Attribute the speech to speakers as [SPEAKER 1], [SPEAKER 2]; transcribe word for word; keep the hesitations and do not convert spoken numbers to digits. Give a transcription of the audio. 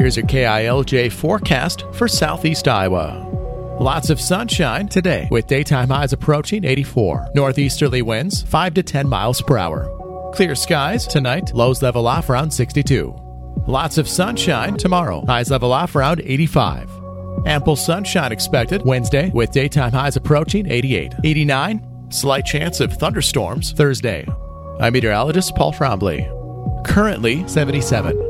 [SPEAKER 1] Here's your K I L J forecast for southeast Iowa. Lots of sunshine today with daytime highs approaching eighty-four. Northeasterly winds five to ten miles per hour. Clear skies tonight, lows level off around sixty-two. Lots of sunshine tomorrow, highs level off around eighty-five. Ample sunshine expected Wednesday with daytime highs approaching eighty-eight. eighty-nine, slight chance of thunderstorms Thursday. I'm meteorologist Paul Trombley. Currently seventy-seven.